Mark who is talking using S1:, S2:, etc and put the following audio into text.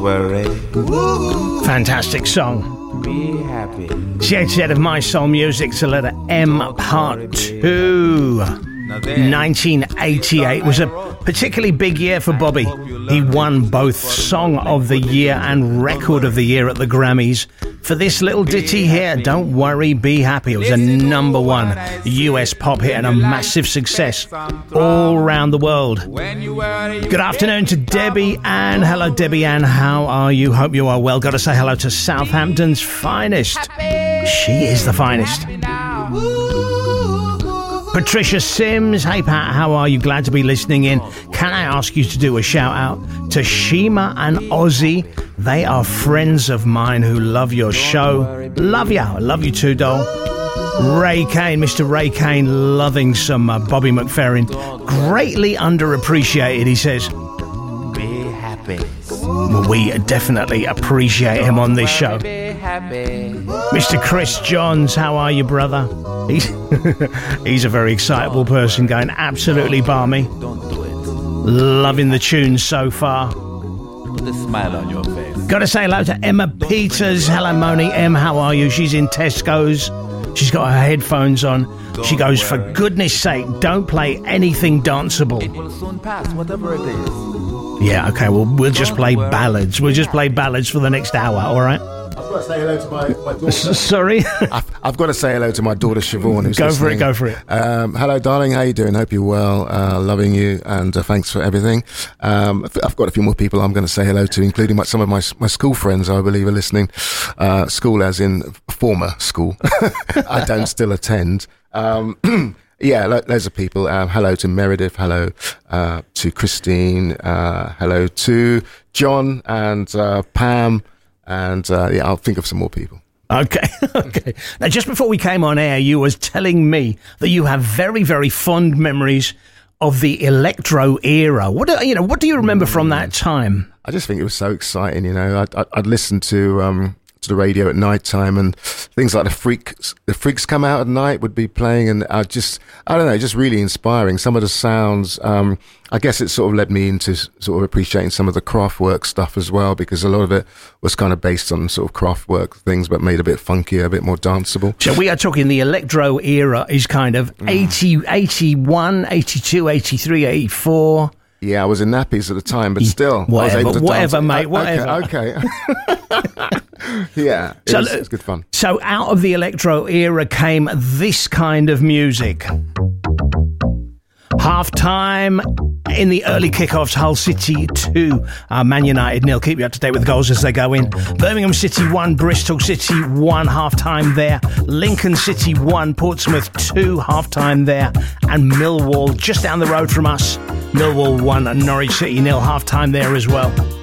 S1: worry.
S2: Fantastic song.
S1: Be happy.
S2: CHZ of My Soul Music to letter M Part 2. 1988 was a particularly big year for Bobby. He won both Song of the Year and Record of the Year at the Grammys for this little ditty here, Don't Worry, Be Happy. It was a number one US pop hit and a massive success all around the world. Good afternoon to Debbie Ann. Hello, Debbie Ann. How are you? Hope you are well. Got to say hello to Southampton's finest. She is the finest. Patricia Sims, hey Pat, how are you? Glad to be listening in. Can I ask you to do a shout out to Shima and Ozzy? They are friends of mine who love your show. Love you. I love you too, doll. Ray Kane, Mr. Ray Kane, loving some Bobby McFerrin. Greatly underappreciated, he says.
S1: Be happy.
S2: Well, we definitely appreciate him on this show. Mr. Chris Johns, how are you, brother? He's a very excitable person, going absolutely balmy.
S1: Don't do it.
S2: Loving the tunes so far.
S1: Put a smile on your face.
S2: Gotta say hello to Emma Peters. Hello, Moni. Em, how are you? She's in Tesco's. She's got her headphones on. She goes, for goodness sake, don't play anything danceable.
S1: It will soon pass, whatever it is.
S2: Yeah, okay, well, we'll just play ballads. We'll just play ballads for the next hour, all right?
S3: I've got to say hello to my daughter.
S2: Sorry?
S3: I've got to say hello to my daughter Siobhan, who's
S2: Go
S3: listening.
S2: for it.
S3: Hello, darling. How you doing? Hope you're well. Loving you, and thanks for everything. I've got a few more people I'm going to say hello to, including some of my school friends, I believe, are listening. School as in former school. I don't still attend. Yeah, loads of people. Hello to Meredith. Hello to Christine. Hello to John and Pam. And yeah, I'll think of some more people.
S2: Okay. Now, just before we came on air, you was telling me that you have very, very fond memories of the electro era. What do you remember from that time?
S3: I just think it was so exciting. I'd listen to the radio at night time, and things like the Freaks Come Out at Night would be playing, and I don't know, just really inspiring. Some of the sounds, I guess it sort of led me into sort of appreciating some of the Kraftwerk stuff as well, because a lot of it was kind of based on sort of Kraftwerk things, but made a bit funkier, a bit more danceable.
S2: So we are talking the electro era is kind of 80, 81, 82, 83, 84.
S3: Yeah, I was in nappies at the time, but still, I was able to dance.
S2: Mate, whatever.
S3: Okay. Yeah, it's good fun.
S2: So out of the electro era came this kind of music. Half-time in the early kickoffs, Hull City 2, Man United 0. Keep you up to date with the goals as they go in. Birmingham City 1, Bristol City 1, half-time there. Lincoln City 1, Portsmouth 2, half-time there. And Millwall, just down the road from us, Millwall 1 and Norwich City 0, half-time there as well.